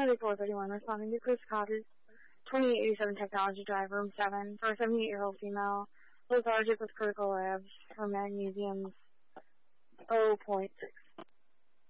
431 responding to Chris Cotter's 2887 Technology Drive, Room 7, for a 78-year-old female, lethargic with critical labs. Her magnesium's 0.6.